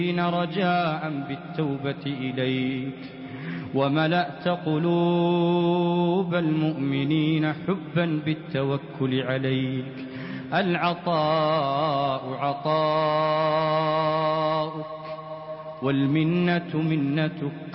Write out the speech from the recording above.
رجاء بالتوبة إليك، وملأت قلوب المؤمنين حبا بالتوكل عليك. العطاء عطاؤك والمنة منتك،